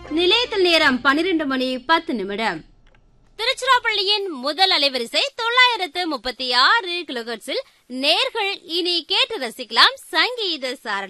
நிலையத்தில் நேரம் 12:10. திருச்சிராப்பள்ளியின் முதல் அலைவரிசை 936 கிலோஹெர்ட்ஸில் நேர்கள் இனி கேட்டு ரசிக்கலாம் சங்கீத சாரணி.